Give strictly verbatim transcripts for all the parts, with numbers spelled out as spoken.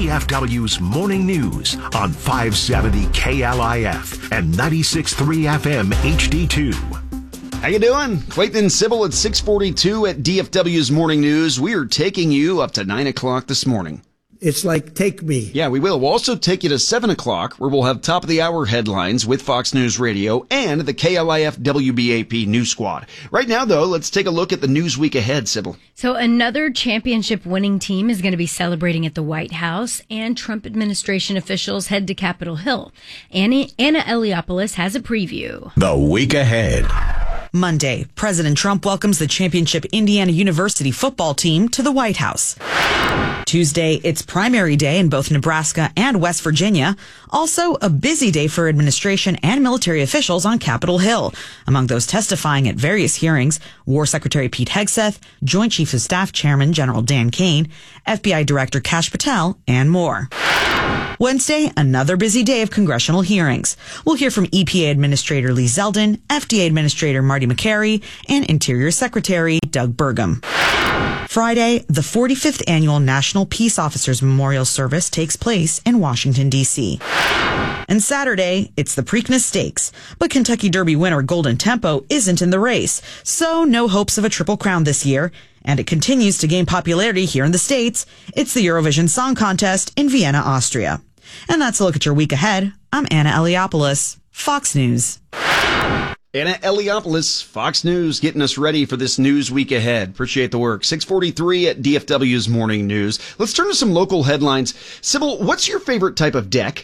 D F W's Morning News on five seventy K L I F and ninety-six point three F M H D two. How you doing? Clayton and Sybil at six forty-two at D F W's Morning News. We are taking you up to nine o'clock this morning. It's like, take me. Yeah, we will. We'll also take you to seven o'clock, where we'll have top-of-the-hour headlines with Fox News Radio and the K L I F W B A P News Squad. Right now, though, let's take a look at the news week ahead, Sybil. So another championship-winning team is going to be celebrating at the White House, and Trump administration officials head to Capitol Hill. Annie, Anna Eliopoulos has a preview. The week ahead. Monday, President Trump welcomes the championship Indiana University football team to the White House. Tuesday, it's primary day in both Nebraska and West Virginia. Also, a busy day for administration and military officials on Capitol Hill. Among those testifying at various hearings, War Secretary Pete Hegseth, Joint Chiefs of Staff Chairman General Dan Kane, F B I Director Kash Patel, and more. Wednesday, another busy day of congressional hearings. We'll hear from E P A Administrator Lee Zeldin, F D A Administrator Marty McCary, and Interior Secretary Doug Burgum. Friday, the forty-fifth Annual National Peace Officers Memorial Service takes place in Washington, D C And Saturday, it's the Preakness Stakes. But Kentucky Derby winner Golden Tempo isn't in the race, so no hopes of a Triple Crown this year. And it continues to gain popularity here in the States. It's the Eurovision Song Contest in Vienna, Austria. And that's a look at your week ahead. I'm Anna Eliopoulos, Fox News. Anna Eliopoulos, Fox News, getting us ready for this news week ahead. Appreciate the work. six forty-three at D F W's Morning News. Let's turn to some local headlines. Sybil, what's your favorite type of deck?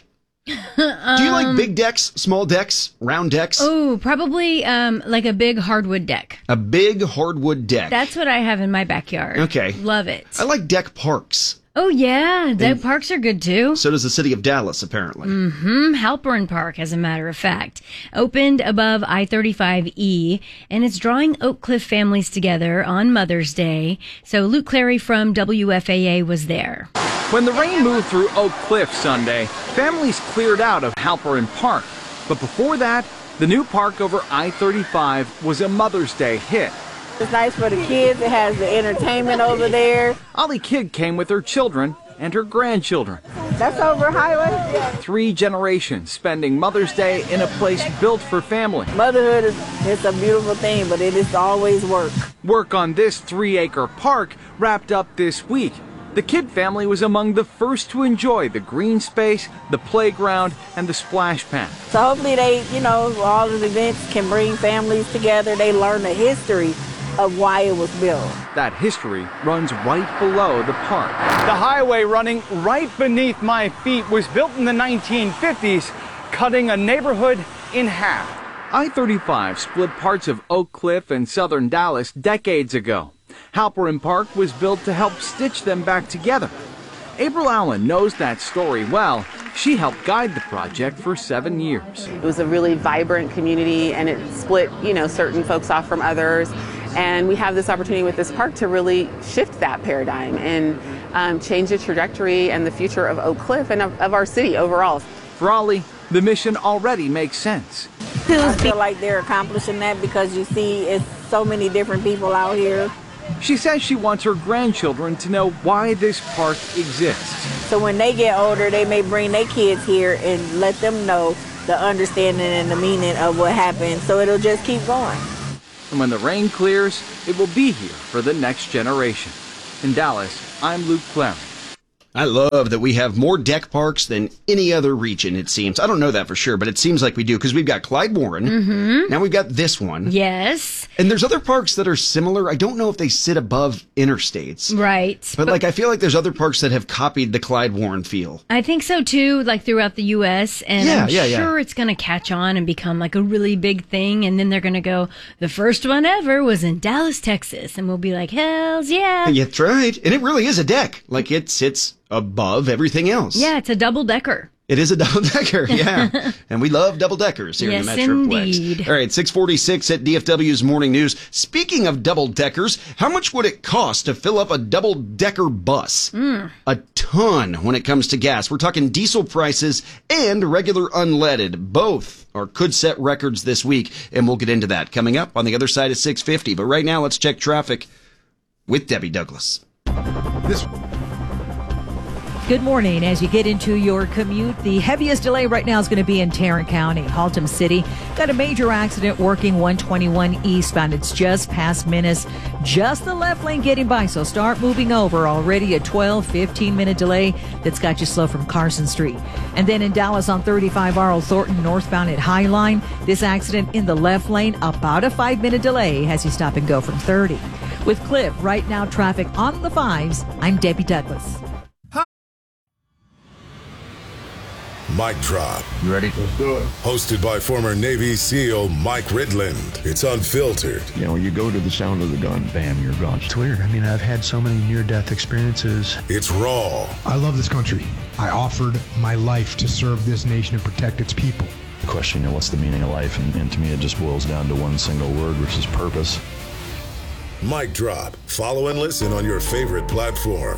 um, Do you like big decks, small decks, round decks? Oh, probably um, like a big hardwood deck. A big hardwood deck. That's what I have in my backyard. Okay. Love it. I like deck parks. Oh, yeah. Deck parks are good, too. So does the city of Dallas, apparently. Mm-hmm. Halperin Park, as a matter of fact. Opened above I thirty-five E, and it's drawing Oak Cliff families together on Mother's Day. So Luke Clary from W F A A was there. When the rain moved through Oak Cliff Sunday, families cleared out of Halperin Park. But before that, the new park over I thirty-five was a Mother's Day hit. It's nice for the kids. It has the entertainment over there. Ollie Kidd came with her children and her grandchildren. That's over highway. Three generations spending Mother's Day in a place built for family. Motherhood is it's a beautiful thing, but it is always work. Work on this three-acre park wrapped up this week. The Kidd family was among the first to enjoy the green space, the playground, and the splash pad. So hopefully they, you know, all of the events can bring families together. They learn the history of why it was built. That history runs right below the park. The highway running right beneath my feet was built in the nineteen fifties, cutting a neighborhood in half. I thirty-five split parts of Oak Cliff and southern Dallas decades ago. Halperin Park was built to help stitch them back together. April Allen knows that story well. She helped guide the project for seven years. It was a really vibrant community, and it split, you know, certain folks off from others. And we have this opportunity with this park to really shift that paradigm and um, change the trajectory and the future of Oak Cliff and of, of our city overall. For Ollie, the mission already makes sense. I feel like they're accomplishing that because you see it's so many different people out here. She says she wants her grandchildren to know why this park exists. So when they get older, they may bring their kids here and let them know the understanding and the meaning of what happened, so it'll just keep going. And when the rain clears, it will be here for the next generation. In Dallas, I'm Luke Clary. I love that we have more deck parks than any other region, it seems. I don't know that for sure, but it seems like we do, because we've got Clyde Warren. Mm-hmm. Now we've got this one. Yes. And there's other parks that are similar. I don't know if they sit above interstates. Right. But, but like, I feel like there's other parks that have copied the Clyde Warren feel. I think so, too, like throughout the U S And yeah, I'm yeah, sure yeah. it's going to catch on and become like a really big thing. And then they're going to go, the first one ever was in Dallas, Texas. And we'll be like, hells yeah. Yeah, that's right. And it really is a deck. Like, it sits above everything else. Yeah, it's a double-decker. It is a double-decker, yeah. And we love double-deckers here yes, in the Metroplex. Indeed. All right, six forty-six at D F W's Morning News. Speaking of double-deckers, how much would it cost to fill up a double-decker bus? Mm. A ton when it comes to gas. We're talking diesel prices and regular unleaded. Both are could set records this week, and we'll get into that coming up on the other side of six fifty. But right now, let's check traffic with Debbie Douglas. This Good morning. As you get into your commute, the heaviest delay right now is going to be in Tarrant County. Haltom City got a major accident working one twenty-one eastbound. It's just past Menace. Just the left lane getting by, so start moving over. Already a twelve, fifteen minute delay that's got you slow from Carson Street. And then in Dallas on thirty-five R L Thornton northbound at Highline, this accident in the left lane, about a five minute delay as you stop and go from thirty. With Cliff, right now traffic on the fives, I'm Debbie Douglas. Mic Drop. You ready? Let's do it. Hosted by former Navy SEAL Mike Ridland. It's unfiltered. You know, you go to the sound of the gun, bam, you're gone. It's weird. I mean, I've had so many near-death experiences. It's raw. I love this country. I offered my life to serve this nation and protect its people. The question, you know, what's the meaning of life? And, and to me, it just boils down to one single word, which is purpose. Mic Drop. Follow and listen on your favorite platform.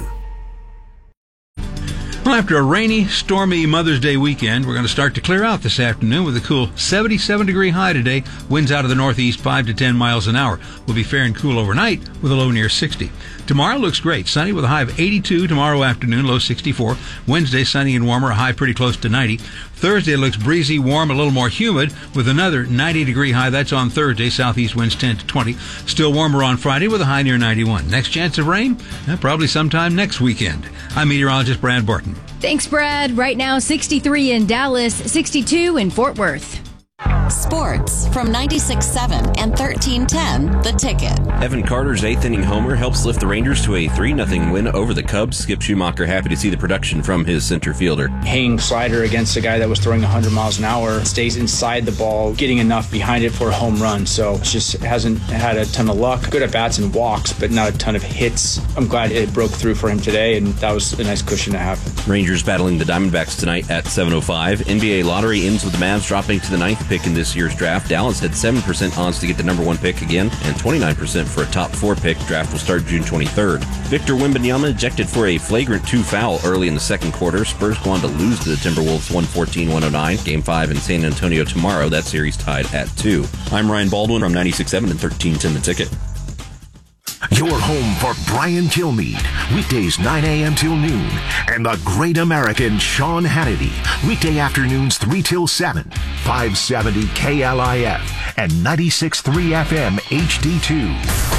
Well, after a rainy, stormy Mother's Day weekend, we're going to start to clear out this afternoon with a cool seventy-seven degree high today. Winds out of the northeast five to ten miles an hour. We'll be fair and cool overnight with a low near sixty. Tomorrow looks great. Sunny with a high of eighty-two tomorrow afternoon, low sixty-four. Wednesday, sunny and warmer, a high pretty close to ninety. Thursday looks breezy, warm, a little more humid with another ninety degree high. That's on Thursday. Southeast winds ten to twenty. Still warmer on Friday with a high near ninety-one. Next chance of rain? Eh, probably sometime next weekend. I'm meteorologist Brad Barton. Thanks, Brad. Right now, sixty-three in Dallas, sixty-two in Fort Worth. Sports from ninety-six point seven and thirteen ten, The Ticket. Evan Carter's eighth inning homer helps lift the Rangers to a three nothing win over the Cubs. Skip Schumacher happy to see the production from his center fielder. Hanging slider against a guy that was throwing one hundred miles an hour, stays inside the ball, getting enough behind it for a home run. So just hasn't had a ton of luck. Good at bats and walks, but not a ton of hits. I'm glad it broke through for him today, and that was a nice cushion to have. Rangers battling the Diamondbacks tonight at seven oh five. N B A lottery ends with the Mavs dropping to the ninth pick in this year's draft. Dallas had seven percent odds to get the number one pick again and twenty-nine percent for a top four pick. Draft will start June twenty-third. Victor Wembanyama ejected for a flagrant two foul early in the second quarter. Spurs go on to lose to the Timberwolves one fourteen to one oh nine. Game five in San Antonio tomorrow. That series tied at two. I'm Ryan Baldwin from ninety-six point seven and thirteen ten The Ticket. Your home for Brian Kilmeade, weekdays nine a.m. till noon, and the great American Sean Hannity, weekday afternoons three till seven, five seventy K L I F and ninety-six point three F M H D two.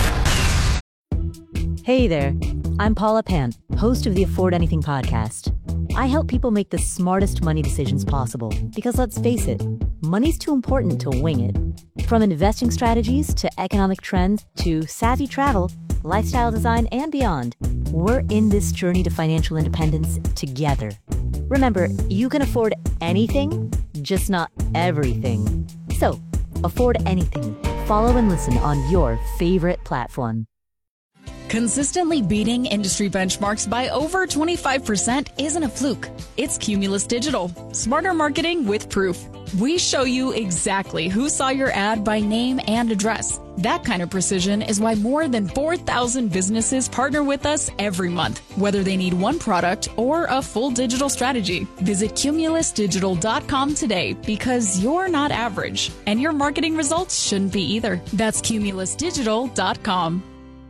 Hey there, I'm Paula Pan, host of the Afford Anything podcast. I help people make the smartest money decisions possible because, let's face it, money's too important to wing it. From investing strategies to economic trends to savvy travel, lifestyle design, and beyond, we're in this journey to financial independence together. Remember, you can afford anything, just not everything. So, afford anything. Follow and listen on your favorite platform. Consistently beating industry benchmarks by over twenty-five percent isn't a fluke. It's Cumulus Digital. Smarter marketing with proof. We show you exactly who saw your ad by name and address. That kind of precision is why more than four thousand businesses partner with us every month, whether they need one product or a full digital strategy. Visit cumulus digital dot com today because you're not average, and your marketing results shouldn't be either. That's cumulus digital dot com.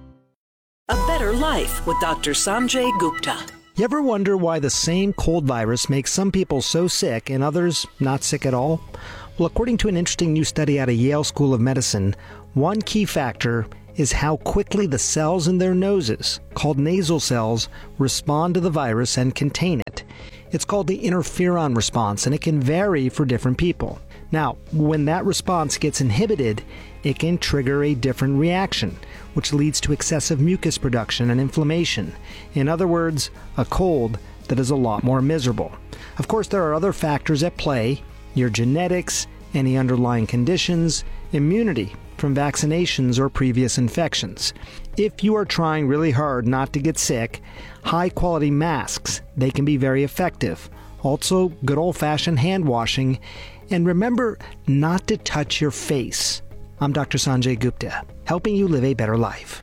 A Better Life with Doctor Sanjay Gupta. You ever wonder why the same cold virus makes some people so sick and others not sick at all? Well, according to an interesting new study out of Yale School of Medicine, one key factor is how quickly the cells in their noses, called nasal cells, respond to the virus and contain it. It's called the interferon response, and it can vary for different people. Now, when that response gets inhibited, it can trigger a different reaction, which leads to excessive mucus production and inflammation. In other words, a cold that is a lot more miserable. Of course, there are other factors at play: your genetics, any underlying conditions, immunity from vaccinations or previous infections. If you are trying really hard not to get sick, high-quality masks, they can be very effective. Also, good old-fashioned hand washing. And remember not to touch your face. I'm Doctor Sanjay Gupta, helping you live a better life.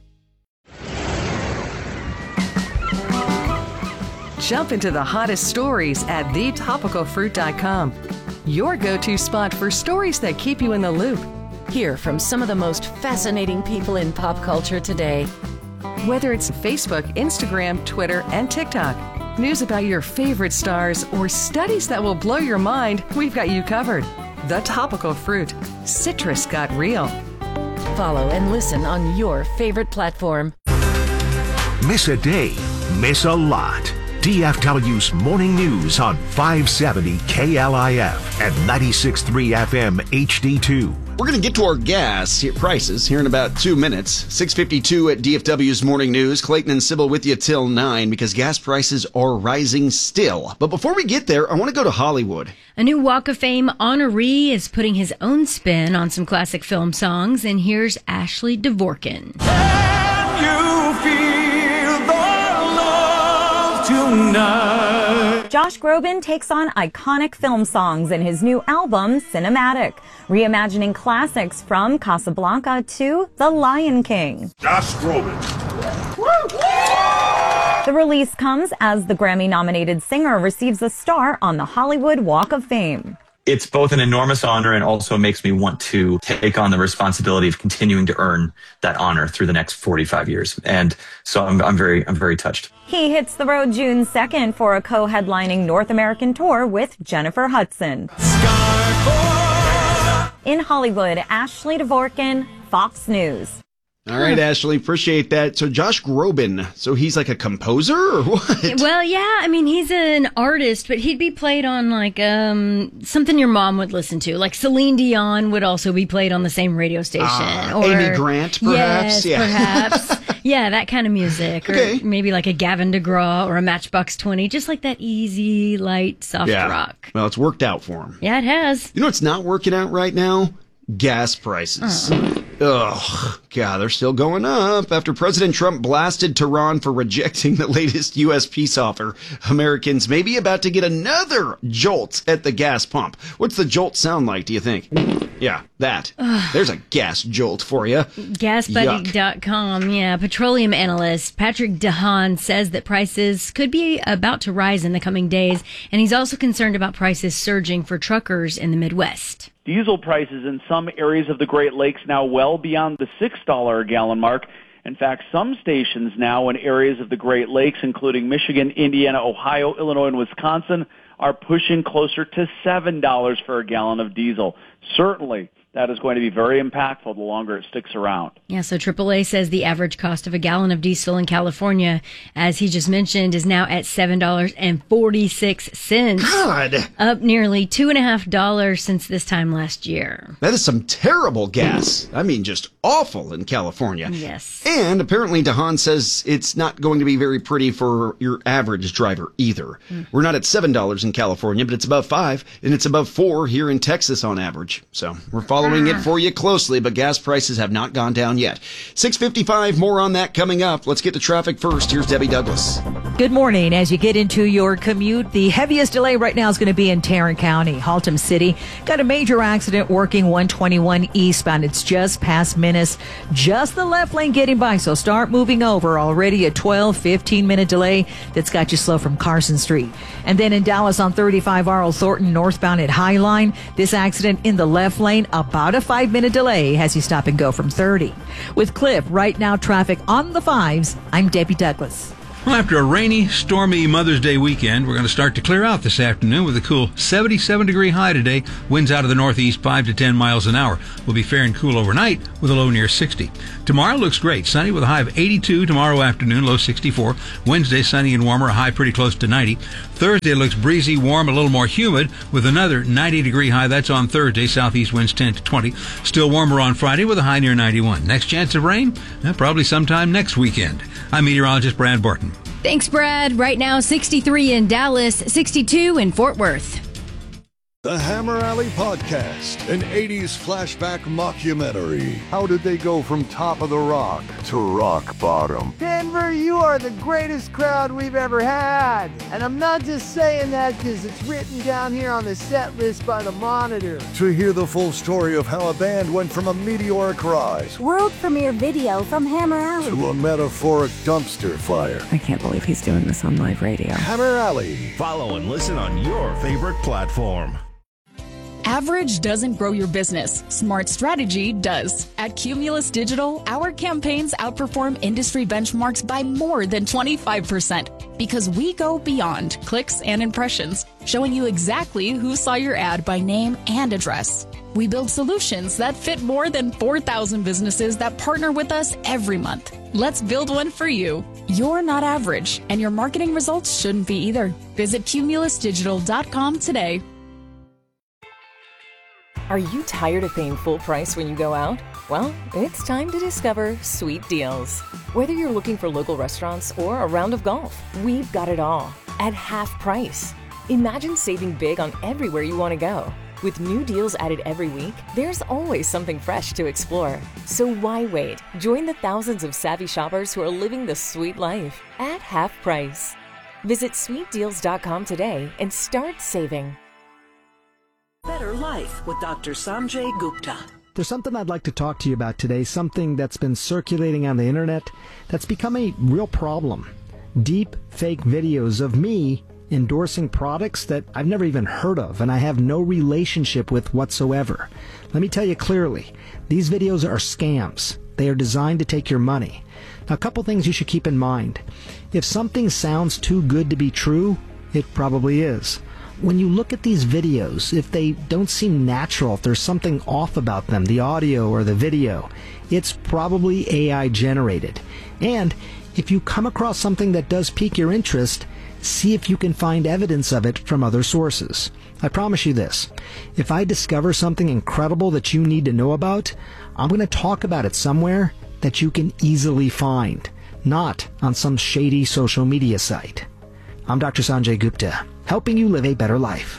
Jump into the hottest stories at the topical fruit dot com. Your go-to spot for stories that keep you in the loop. Hear from some of the most fascinating people in pop culture today. Whether it's Facebook, Instagram, Twitter, and TikTok. News about your favorite stars or studies that will blow your mind, we've got you covered. The Topical Fruit. Citrus got real. Follow and listen on your favorite platform. Miss a day, miss a lot. D F W's Morning News on five seventy K L I F and ninety-six point three F M H D two. We're going to get to our gas prices here in about two minutes. six fifty-two at D F W's Morning News. Clayton and Sybil with you till nine because gas prices are rising still. But before we get there, I want to go to Hollywood. A new Walk of Fame honoree is putting his own spin on some classic film songs, and here's Ashley Dvorkin. Can you feel the love tonight? Josh Groban takes on iconic film songs in his new album, Cinematic, reimagining classics from Casablanca to The Lion King. Josh Groban. The release comes as the Grammy-nominated singer receives a star on the Hollywood Walk of Fame. It's both an enormous honor and also makes me want to take on the responsibility of continuing to earn that honor through the next forty-five years. And so I'm, I'm very, I'm very touched. He hits the road June second for a co-headlining North American tour with Jennifer Hudson. In Hollywood, Ashley Dvorkin, Fox News. All right, Ashley, appreciate that. So Josh Groban, so he's like a composer or what? Well, yeah, I mean, he's an artist, but he'd be played on like um something your mom would listen to. Like Celine Dion would also be played on the same radio station. Uh, or Amy Grant, perhaps? Yes, yeah. perhaps. Yeah, that kind of music. Or Okay. maybe like a Gavin DeGraw or a Matchbox twenty, just like that easy, light, soft yeah. rock. Well, it's worked out for him. Yeah, it has. You know what's not working out right now? Gas prices. Ugh, God, they're still going up after President Trump blasted Tehran for rejecting the latest U S peace offer. Americans may be about to get another jolt at the gas pump. What's the jolt sound like, do you think? Yeah, that. There's a gas jolt for you. gas buddy dot com, yeah. Petroleum analyst Patrick DeHaan says that prices could be about to rise in the coming days, and he's also concerned about prices surging for truckers in the Midwest. Diesel prices in some areas of the Great Lakes now well beyond the six dollars a gallon mark. In fact, some stations now in areas of the Great Lakes, including Michigan, Indiana, Ohio, Illinois, and Wisconsin, are pushing closer to seven dollars for a gallon of diesel. Certainly, that is going to be very impactful the longer it sticks around. Yeah, so triple A says the average cost of a gallon of diesel in California, as he just mentioned, is now at seven dollars and forty-six cents. God! Up nearly two and a half dollars since this time last year. That is some terrible gas. I mean, just awful in California. Yes. And apparently DeHaan says it's not going to be very pretty for your average driver either. Mm. We're not at seven dollars in California, but it's above five, and it's above four here in Texas on average. So we're following it for you closely, but gas prices have not gone down yet. six fifty-five, more on that coming up. Let's get to traffic first. Here's Debbie Douglas. Good morning. As you get into your commute, the heaviest delay right now is going to be in Tarrant County. Haltom City got a major accident working one twenty-one eastbound. It's just past Menace. Just the left lane getting by, so start moving over. Already a twelve, fifteen minute delay that's got you slow from Carson Street. And then in Dallas on thirty-five R L Thornton northbound at Highline, this accident in the left lane, about a five minute delay as you stop and go from thirty. With Cliff, right now traffic on the fives, I'm Debbie Douglas. Well, after a rainy, stormy Mother's Day weekend, we're going to start to clear out this afternoon with a cool seventy-seven degree high today. Winds out of the northeast five to ten miles an hour. We'll be fair and cool overnight with a low near sixty. Tomorrow looks great. Sunny with a high of eighty-two tomorrow afternoon, low sixty-four. Wednesday, sunny and warmer, a high pretty close to ninety. Thursday looks breezy, warm, a little more humid with another ninety degree high. That's on Thursday. Southeast winds ten to twenty. Still warmer on Friday with a high near ninety-one. Next chance of rain? Eh, probably sometime next weekend. I'm meteorologist Brad Barton. Thanks, Brad. Right now, sixty-three in Dallas, sixty-two in Fort Worth. The Hammer Alley Podcast, an eighties flashback mockumentary. How did they go from top of the rock to rock bottom? Denver, you are the greatest crowd we've ever had. And I'm not just saying that because it's written down here on the set list by the Monitor. To hear the full story of how a band went from a meteoric rise World premiere video from Hammer Alley to a metaphoric dumpster fire. I can't believe he's doing this on live radio. Hammer Alley. Follow and listen on your favorite platform. Average doesn't grow your business. Smart strategy does. At Cumulus Digital, our campaigns outperform industry benchmarks by more than twenty-five percent. Because we go beyond clicks and impressions, showing you exactly who saw your ad by name and address. We build solutions that fit more than four thousand businesses that partner with us every month. Let's build one for you. You're not average, and your marketing results shouldn't be either. Visit cumulus digital dot com today. Are you tired of paying full price when you go out? Well, it's time to discover Sweet Deals. Whether you're looking for local restaurants or a round of golf, we've got it all at half price. Imagine saving big on everywhere you want to go. With new deals added every week, there's always something fresh to explore. So why wait? Join the thousands of savvy shoppers who are living the sweet life at half price. Visit sweet deals dot com today and start saving. Better Life with Doctor Sanjay Gupta. There's something I'd like to talk to you about today, something that's been circulating on the internet that's become a real problem. Deep fake videos of me endorsing products that I've never even heard of and I have no relationship with whatsoever. Let me tell you clearly, these videos are scams. They are designed to take your money. Now, a couple things you should keep in mind. If something sounds too good to be true, it probably is. When you look at these videos, if they don't seem natural, if there's something off about them, the audio or the video, it's probably A I generated. And if you come across something that does pique your interest, see if you can find evidence of it from other sources. I promise you this, if I discover something incredible that you need to know about, I'm going to talk about it somewhere that you can easily find, not on some shady social media site. I'm Doctor Sanjay Gupta, helping you live a better life.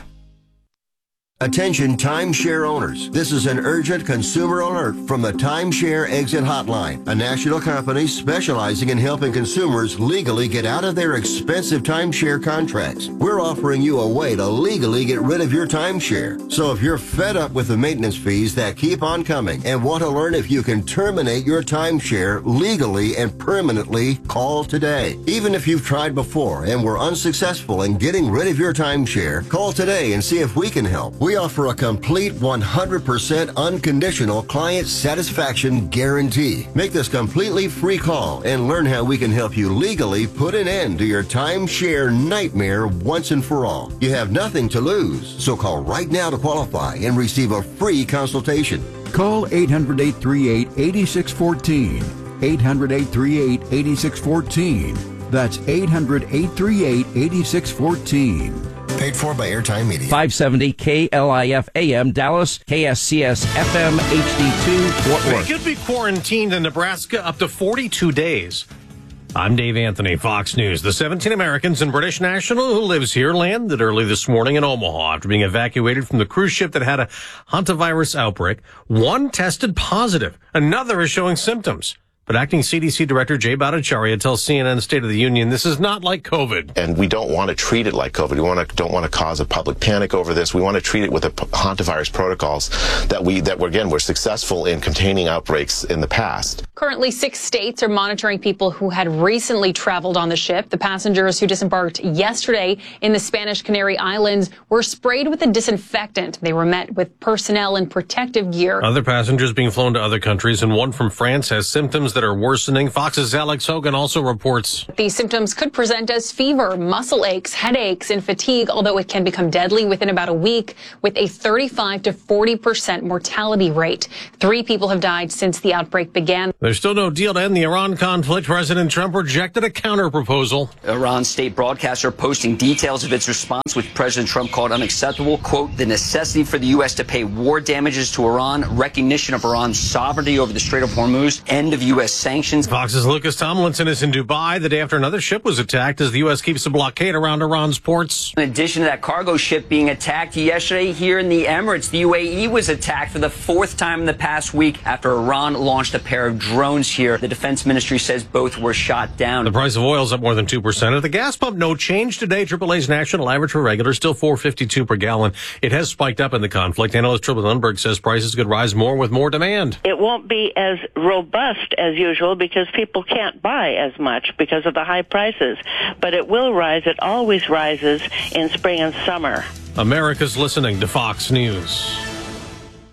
Attention timeshare owners. This is an urgent consumer alert from the Timeshare Exit Hotline, a national company specializing in helping consumers legally get out of their expensive timeshare contracts. We're offering you a way to legally get rid of your timeshare. So if you're fed up with the maintenance fees that keep on coming and want to learn if you can terminate your timeshare legally and permanently, call today. Even if you've tried before and were unsuccessful in getting rid of your timeshare, call today and see if we can help. We offer a complete one hundred percent unconditional client satisfaction guarantee. Make this completely free call and learn how we can help you legally put an end to your timeshare nightmare once and for all. You have nothing to lose, so call right now to qualify and receive a free consultation. Call eight hundred, eight three eight, eight six one four. eight hundred, eight three eight, eight six one four. That's eight hundred, eight three eight, eight six one four. Paid for by Airtime Media. five seventy K L I F A M Dallas, K S C S F M H D two Fort Worth. They could be quarantined in Nebraska up to forty-two days. I'm Dave Anthony, Fox News. The seventeen Americans and British national who lives here landed early this morning in Omaha after being evacuated from the cruise ship that had a hantavirus outbreak. One tested positive. Another is showing symptoms. But acting C D C Director Jay Bhattacharya tells C N N State of the Union this is not like COVID. And we don't want to treat it like COVID. We want to, don't want to cause a public panic over this. We want to treat it with the hantavirus protocols that we, that we're, again, we're successful in containing outbreaks in the past. Currently, six states are monitoring people who had recently traveled on the ship. The passengers who disembarked yesterday in the Spanish Canary Islands were sprayed with a disinfectant. They were met with personnel in protective gear. Other passengers being flown to other countries, and one from France has symptoms that are worsening. Fox's Alex Hogan also reports these symptoms could present as fever, muscle aches, headaches, and fatigue, although it can become deadly within about a week with a thirty-five to forty percent mortality rate. Three people have died since the outbreak began. There's still no deal to end the Iran conflict. President Trump rejected a counter-proposal. Iran's state broadcaster posting details of its response, which President Trump called unacceptable. Quote, the necessity for the U S to pay war damages to Iran, recognition of Iran's sovereignty over the Strait of Hormuz, end of U S sanctions. Fox's Lucas Tomlinson is in Dubai the day after another ship was attacked as the U S keeps a blockade around Iran's ports. In addition to that cargo ship being attacked yesterday here in the Emirates, the U A E was attacked for the fourth time in the past week after Iran launched a pair of drones here. The defense ministry says both were shot down. The price of oil is up more than two percent. At the gas pump, no change today. triple A's national average for regular still four fifty-two per gallon. It has spiked up in the conflict. Analyst Tribble Lundberg says prices could rise more with more demand. It won't be as robust as usual because people can't buy as much because of the high prices. But it will rise. It always rises in spring and summer. America's listening to Fox News.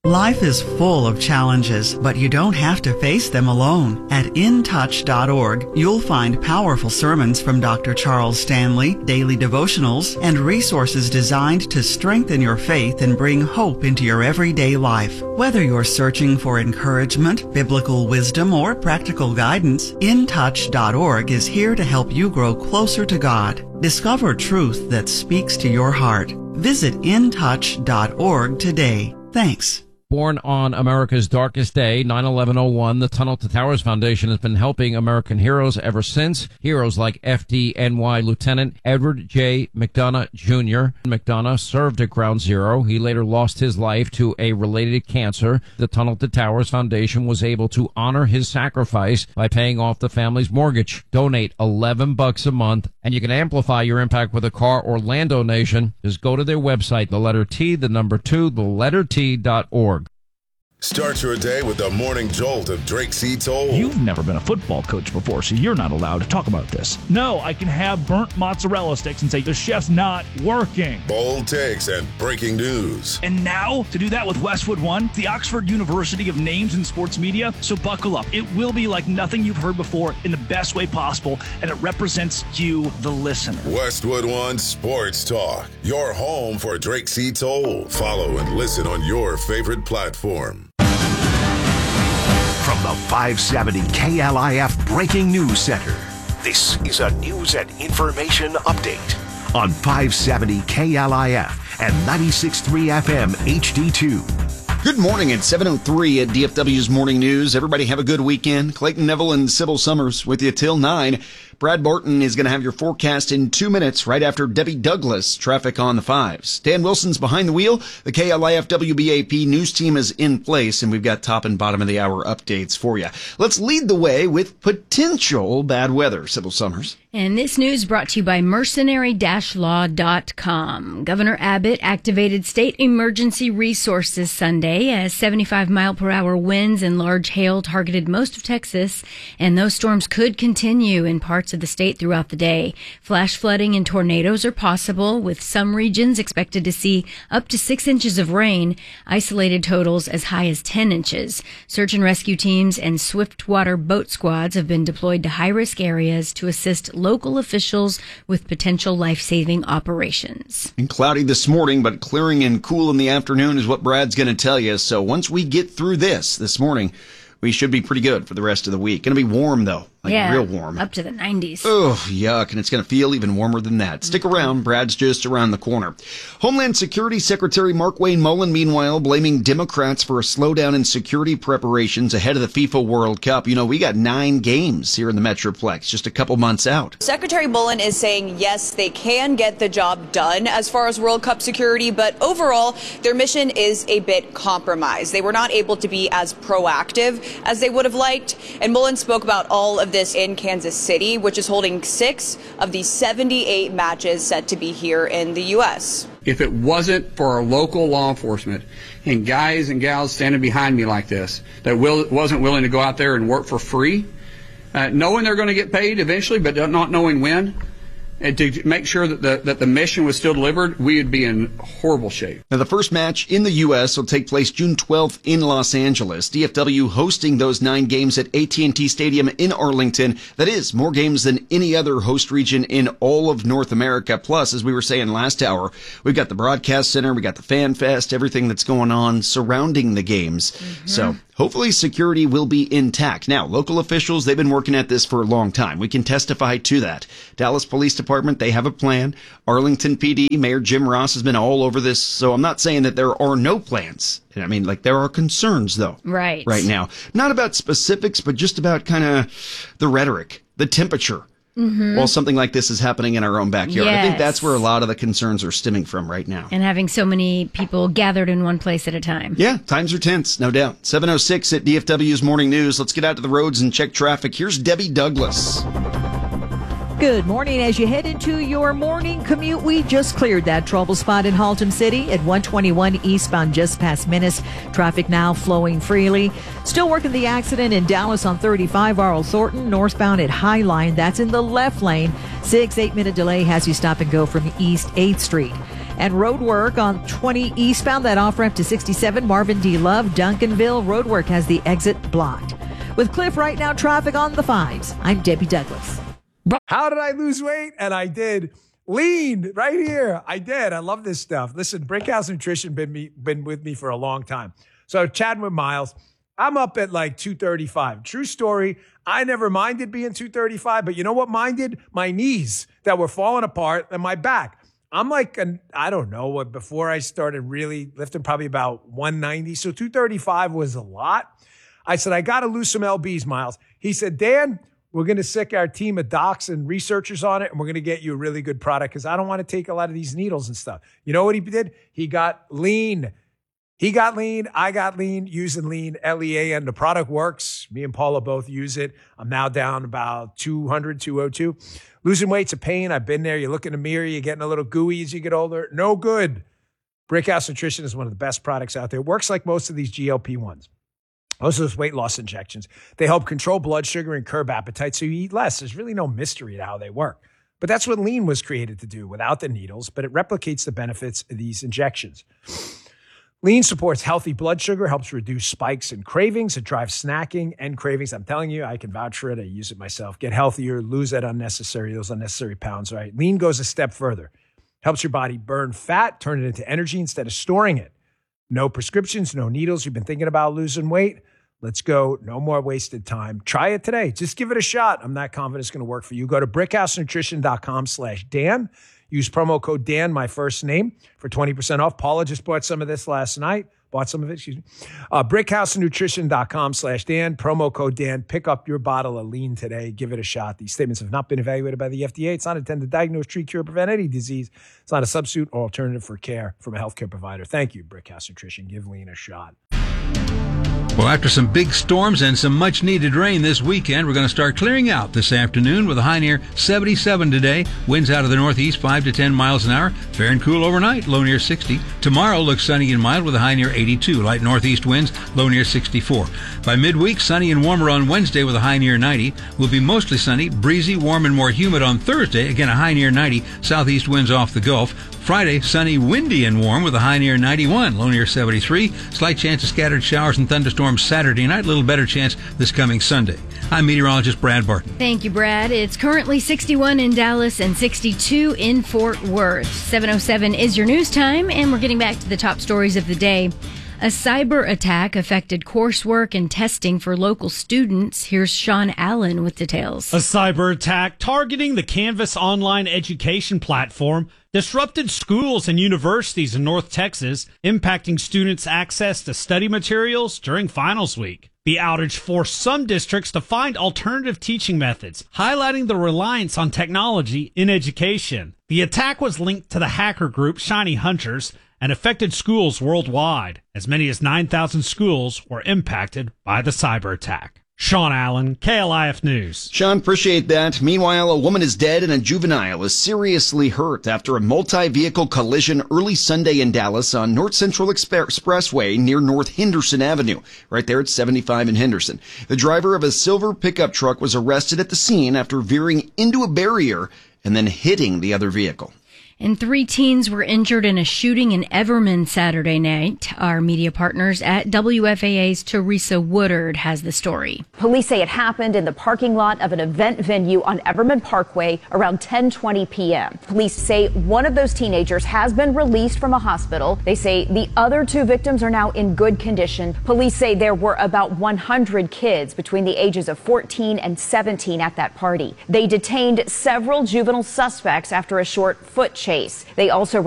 Life is full of challenges, but you don't have to face them alone. At in touch dot org, you'll find powerful sermons from Doctor Charles Stanley, daily devotionals, and resources designed to strengthen your faith and bring hope into your everyday life. Whether you're searching for encouragement, biblical wisdom, or practical guidance, in touch dot org is here to help you grow closer to God. Discover truth that speaks to your heart. Visit in touch dot org today. Thanks. Born on America's darkest day, nine eleven oh one, the Tunnel to Towers Foundation has been helping American heroes ever since. Heroes like F D N Y Lieutenant Edward J. McDonough Junior McDonough served at Ground Zero. He later lost his life to a related cancer. The Tunnel to Towers Foundation was able to honor his sacrifice by paying off the family's mortgage. Donate eleven bucks a month, and you can amplify your impact with a car or land donation. Just go to their website, the letter T, the number two, the letter T dot org. Start your day with the morning jolt of Drake C. Toll. You've never been a football coach before, so you're not allowed to talk about this. No, I can have burnt mozzarella sticks and say the chef's not working. Bold takes and breaking news. And now, to do that with Westwood One, the Oxford University of Names in Sports Media. So buckle up. It will be like nothing you've heard before in the best way possible, and it represents you, the listener. Westwood One Sports Talk, your home for Drake C. Toll. Follow and listen on your favorite platform. From the five seventy K L I F Breaking News Center, this is a news and information update on five seventy K L I F and ninety-six point three F M H D two. Good morning at seven oh three at D F W's Morning News. Everybody have a good weekend. Clayton Neville and Sybil Summers with you till nine. Brad Barton is going to have your forecast in two minutes right after Debbie Douglas, traffic on the fives. Dan Wilson's behind the wheel. The K L I F W B A P news team is in place, and we've got top and bottom of the hour updates for you. Let's lead the way with potential bad weather. Sybil Summers. And this news brought to you by mercenary dash law dot com. Governor Abbott activated state emergency resources Sunday as seventy-five mile per hour winds and large hail targeted most of Texas, and those storms could continue in parts of the state throughout the day. Flash flooding and tornadoes are possible, with some regions expected to see up to six inches of rain, isolated totals as high as ten inches. Search and rescue teams and swiftwater boat squads have been deployed to high-risk areas to assist local officials with potential life-saving operations. And cloudy this morning, but clearing and cool in the afternoon is what Brad's going to tell you. So once we get through this this morning, we should be pretty good for the rest of the week. Going to be warm, though. Like yeah, real warm. Up to the nineties. Oh, yuck. And it's going to feel even warmer than that. Stick around. Brad's just around the corner. Homeland Security Secretary Markwayne Mullin, meanwhile, blaming Democrats for a slowdown in security preparations ahead of the FIFA World Cup. You know, we got nine games here in the Metroplex, just a couple months out. Secretary Mullin is saying, yes, they can get the job done as far as World Cup security, but overall, their mission is a bit compromised. They were not able to be as proactive as they would have liked. And Mullin spoke about all of this in Kansas City, which is holding six of the seventy-eight matches set to be here in the U S. If it wasn't for our local law enforcement and guys and gals standing behind me like this, that will, wasn't willing to go out there and work for free, uh, knowing they're going to get paid eventually, but not knowing when, and to make sure that the, that the mission was still delivered, we would be in horrible shape. Now, the first match in the U S will take place June twelfth in Los Angeles. D F W hosting those nine games at A T and T Stadium in Arlington. That is more games than any other host region in all of North America. Plus, as we were saying last hour, we've got the broadcast center, we got the Fan Fest, everything that's going on surrounding the games. Mm-hmm. So hopefully security will be intact. Now, local officials, they've been working at this for a long time. We can testify to that. Dallas Police Department, they have a plan. Arlington P D, Mayor Jim Ross has been all over this. So I'm not saying that there are no plans. I mean, like, there are concerns, though. Right. Right now. Not about specifics, but just about kind of the rhetoric, the temperature. Mm-hmm. While something like this is happening in our own backyard. Yes. I think that's where a lot of the concerns are stemming from right now. And having so many people gathered in one place at a time. Yeah, times are tense, no doubt. seven oh six at D F W's Morning News. Let's get out to the roads and check traffic. Here's Debbie Douglas. Good morning. As you head into your morning commute, we just cleared that trouble spot in Haltom City at one twenty-one eastbound just past Menace. Traffic now flowing freely. Still working the accident in Dallas on thirty-five, Arl Thornton, northbound at Highline. That's in the left lane. Six, eight minute delay has you stop and go from East eighth Street. And road work on twenty eastbound, that off ramp to sixty-seven, Marvin D. Love, Duncanville. Road work has the exit blocked. With Cliff right now, traffic on the fives. I'm Debbie Douglas. How did I lose weight? And I did. Lean right here. I did. I love this stuff. Listen, Brickhouse Nutrition been me been with me for a long time. So chatting with Miles, I'm up at like two thirty-five. True story. I never minded being two thirty-five, but you know what minded? My knees that were falling apart and my back. I'm like, an, I don't know what, before I started really lifting, probably about one ninety. So two thirty-five was a lot. I said, I got to lose some L Bs, Miles. He said, Dan, we're going to sick our team of docs and researchers on it, and we're going to get you a really good product because I don't want to take a lot of these needles and stuff. You know what he did? He got lean. He got lean. I got lean using lean, L E A N. The product works. Me and Paula both use it. I'm now down about two hundred, two oh two. Losing weight's a pain. I've been there. You look in the mirror. You're getting a little gooey as you get older. No good. Brickhouse Nutrition is one of the best products out there. It works like most of these G L P ones. Most of those weight loss injections, they help control blood sugar and curb appetite so you eat less. There's really no mystery to how they work. But that's what lean was created to do without the needles, but it replicates the benefits of these injections. Lean supports healthy blood sugar, helps reduce spikes and cravings. It drives snacking and cravings. I'm telling you, I can vouch for it. I use it myself. Get healthier, lose that unnecessary, those unnecessary pounds, right? Lean goes a step further. Helps your body burn fat, turn it into energy instead of storing it. No prescriptions, no needles. You've been thinking about losing weight? Let's go. No more wasted time. Try it today. Just give it a shot. I'm not confident it's going to work for you. Go to brickhousenutrition.com slash Dan. Use promo code Dan, my first name, for twenty percent off. Paula just bought some of this last night. Bought some of it, excuse me. Uh, brickhousenutrition.com slash Dan. Promo code Dan. Pick up your bottle of lean today. Give it a shot. These statements have not been evaluated by the F D A. It's not intended to diagnose, treat, cure, or prevent any disease. It's not a substitute or alternative for care from a healthcare provider. Thank you, Brickhouse Nutrition. Give lean a shot. Well, after some big storms and some much-needed rain this weekend, we're going to start clearing out this afternoon with a high near seventy-seven today. Winds out of the northeast, five to ten miles an hour. Fair and cool overnight, low near sixty. Tomorrow looks sunny and mild with a high near eighty-two. Light northeast winds, low near sixty-four. By midweek, sunny and warmer on Wednesday with a high near ninety. Will be mostly sunny, breezy, warm, and more humid on Thursday. Again, a high near ninety. Southeast winds off the Gulf. Friday, sunny, windy, and warm with a high near ninety-one, low near seventy-three. Slight chance of scattered showers and thunderstorms Saturday night, little better chance this coming Sunday. I'm meteorologist Brad Barton. Thank you, Brad. It's currently sixty-one in Dallas and sixty-two in Fort Worth. seven oh seven is your news time, and we're getting back to the top stories of the day. A cyber attack affected coursework and testing for local students. Here's Sean Allen with details. A cyber attack targeting the Canvas online education platform disrupted schools and universities in North Texas, impacting students' access to study materials during finals week. The outage forced some districts to find alternative teaching methods, highlighting the reliance on technology in education. The attack was linked to the hacker group Shiny Hunters and affected schools worldwide. As many as nine thousand schools were impacted by the cyber attack. Sean Allen, K L I F News. Sean, appreciate that. Meanwhile, a woman is dead and a juvenile is seriously hurt after a multi-vehicle collision early Sunday in Dallas on North Central Expressway near North Henderson Avenue, right there at seventy-five in Henderson. The driver of a silver pickup truck was arrested at the scene after veering into a barrier and then hitting the other vehicle. And three teens were injured in a shooting in Everman Saturday night. Our media partners at W F A A's Teresa Woodard has the story. Police say it happened in the parking lot of an event venue on Everman Parkway around ten twenty p.m. Police say one of those teenagers has been released from a hospital. They say the other two victims are now in good condition. Police say there were about one hundred kids between the ages of fourteen and seventeen at that party. They detained several juvenile suspects after a short foot chase. They also